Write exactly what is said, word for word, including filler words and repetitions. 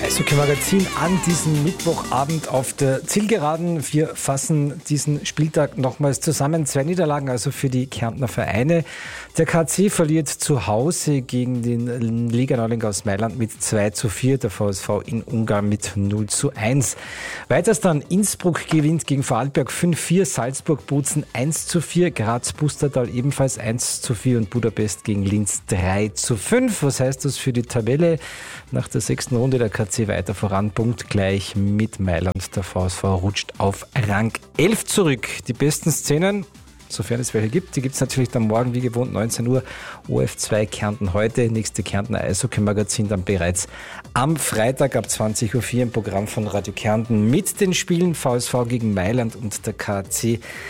Eishockey-Magazin an diesem Mittwochabend auf der Zielgeraden. Wir fassen diesen Spieltag nochmals zusammen. Zwei Niederlagen also für die Kärntner Vereine. Der K C verliert zu Hause gegen den Liga-Neuling aus Mailand mit zwei zu vier. Der V S V in Ungarn mit null zu eins. Weiters dann Innsbruck gewinnt gegen Vorarlberg fünf vier. Salzburg-Bozen eins zu vier. Graz-Pustertal ebenfalls eins zu vier. Und Budapest gegen Linz drei zu fünf. Was heißt das für die Tabelle? Nach der sechsten Runde der K C weiter voran, punktgleich mit Mailand. Der V S V rutscht auf Rang elf zurück. Die besten Szenen, sofern es welche gibt, die gibt es natürlich dann morgen wie gewohnt neunzehn Uhr. O F zwei Kärnten heute, nächste Kärntner Eishockey-Magazin dann bereits am Freitag ab zwanzig Uhr vier im Programm von Radio Kärnten mit den Spielen V S V gegen Mailand und der K C